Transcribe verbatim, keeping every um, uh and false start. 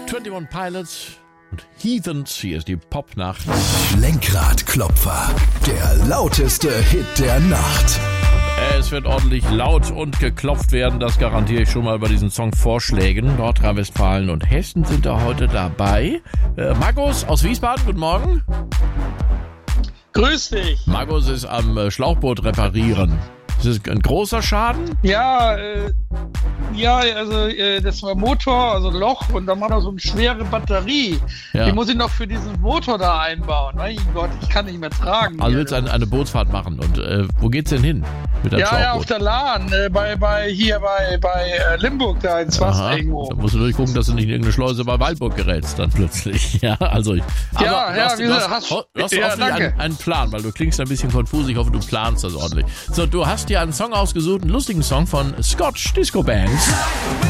einundzwanzig Pilots und Heathens. Hier ist die Popnacht. Lenkradklopfer, der lauteste Hit der Nacht. Es wird ordentlich laut und geklopft werden, das garantiere ich schon mal bei diesen Songvorschlägen. Nordrhein-Westfalen und Hessen sind da heute dabei. Äh, Markus aus Wiesbaden, guten Morgen. Grüß dich. Markus ist am äh, Schlauchboot reparieren. Ist das ein großer Schaden? Ja, äh, ja, also äh, das war Motor, also Loch, und dann war da so eine schwere Batterie. Ja. Die muss ich noch für diesen Motor da einbauen. Mein Gott, ich kann nicht mehr tragen. Also willst du eine, eine Bootsfahrt machen und äh, wo geht's denn hin mit deinem Ja, Schlauchboot? ja, auf der Lahn, äh, bei, bei, hier bei, bei äh, Limburg da ins Wasser Aha. irgendwo. Da musst du durchgucken, dass du nicht in irgendeine Schleuse bei Waldburg gerätst dann plötzlich. Ja, also ich. Aber Ja, du ja, hast, wie du hast, hast- du hast ja, hoffentlich danke. einen, einen Plan, weil du klingst ein bisschen konfus. Ich hoffe, du planst das ordentlich. So, du hast dir einen Song ausgesucht, einen lustigen Song von Scotch Disco Bands.